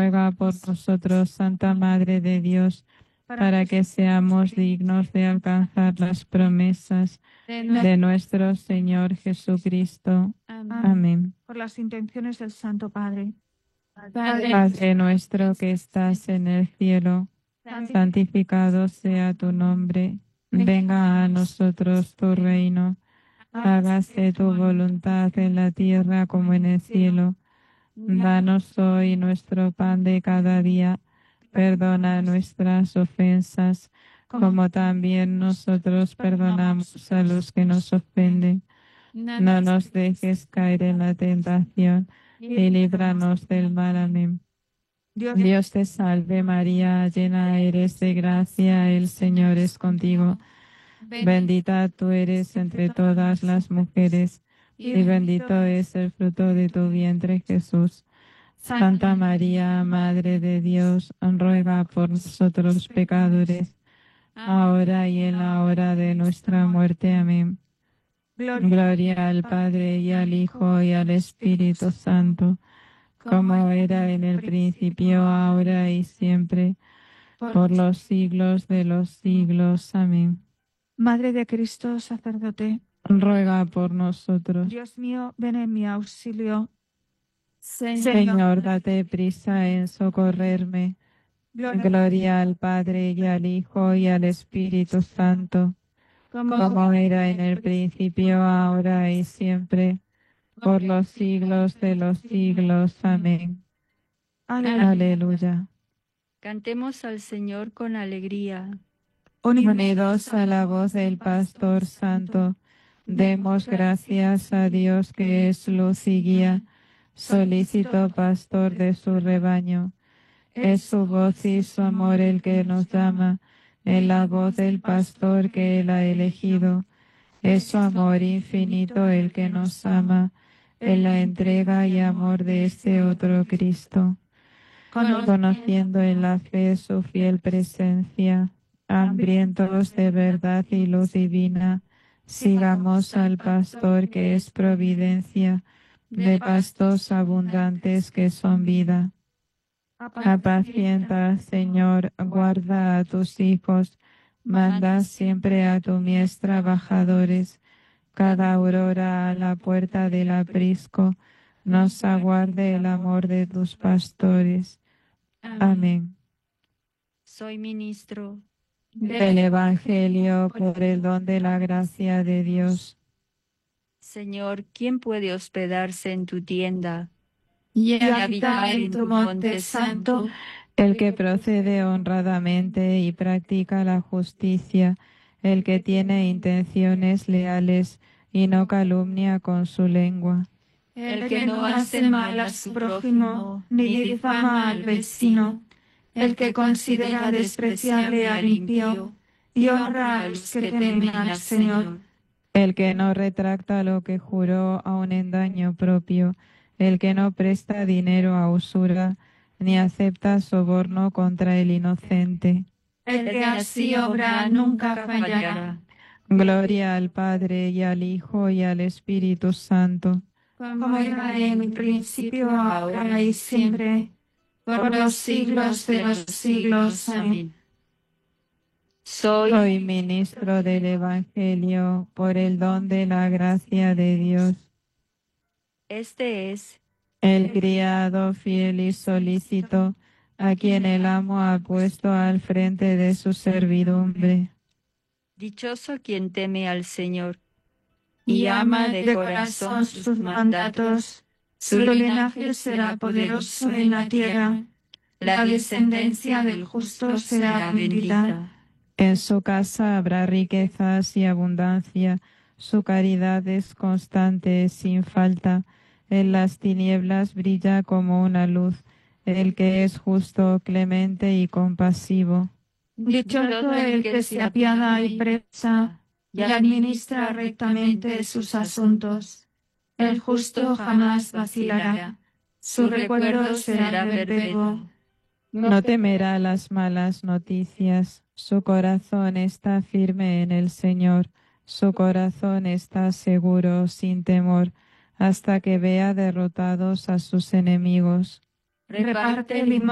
ruega por nosotros, Santa Madre de Dios, para que seamos dignos de alcanzar las promesas de nuestro Señor Jesucristo. Amén. Por las intenciones del Santo Padre. Padre nuestro que estás en el cielo, santificado sea tu nombre. Venga a nosotros tu reino. Hágase tu voluntad en la tierra como en el cielo. Danos hoy nuestro pan de cada día. Perdona nuestras ofensas, como también nosotros perdonamos a los que nos ofenden. No nos dejes caer en la tentación y líbranos del mal. Amén. Dios te salve María, llena eres de gracia, el Señor es contigo. Bendita tú eres entre todas las mujeres, y bendito es el fruto de tu vientre, Jesús. Santa María, Madre de Dios, ruega por nosotros pecadores, ahora y en la hora de nuestra muerte. Amén. Gloria al Padre, y al Hijo, y al Espíritu Santo, como era en el principio, ahora y siempre, por los siglos de los siglos. Amén. Madre de Cristo, sacerdote, Ruega por nosotros. Dios mío, ven en mi auxilio. Señor, date prisa en socorrerme. Gloria al Padre, y al Hijo, y al Espíritu Santo, como era en el principio, ahora y siempre, por los siglos de los siglos. Amén. Aleluya. Cantemos al Señor con alegría. Unidos a la voz del Pastor Santo, demos gracias a Dios que es luz y guía, solícito pastor de su rebaño. Es su voz y su amor el que nos llama, en la voz del pastor que él ha elegido. Es su amor infinito el que nos ama, en la entrega y amor de este otro Cristo. Conociendo en la fe su fiel presencia, hambrientos de verdad y luz divina, sigamos al pastor que es providencia, de pastos abundantes que son vida. Apacienta, Señor, guarda a tus hijos, manda siempre a tu mies trabajadores. Cada aurora a la puerta del aprisco, nos aguarde el amor de tus pastores. Amén. Soy ministro Del Evangelio por el don de la gracia de Dios. Señor, ¿quién puede hospedarse en tu tienda Y habitar en tu monte santo, El que procede honradamente y practica la justicia, el que tiene intenciones leales y no calumnia con su lengua. el que no hace mal a su prójimo, ni difama al vecino, el que considera despreciable al impío, y honra a los que temen al Señor. El que no retracta lo que juró aun en daño propio, el que no presta dinero a usura, ni acepta soborno contra el inocente. El que así obra nunca fallará. Gloria al Padre, y al Hijo, y al Espíritu Santo. Como era en el principio, ahora y siempre, por los siglos de los siglos. Amén. Soy ministro del Evangelio por el don de la gracia de Dios. Este es El criado fiel y solícito, a quien el amo ha puesto al frente de su servidumbre. dichoso quien teme al Señor Y ama de corazón sus mandatos. Su linaje será poderoso en la tierra. La descendencia del justo será bendita. En su casa habrá riquezas y abundancia, su caridad es constante, sin falta. En las tinieblas brilla como una luz, el que es justo, clemente y compasivo. Dichoso el que se apiada y presa y administra rectamente sus asuntos. El justo jamás vacilará. Su recuerdo será perpetuo. No temerá las malas noticias, su corazón está firme en el Señor, su corazón está seguro, sin temor, hasta que vea derrotados a sus enemigos. Reparte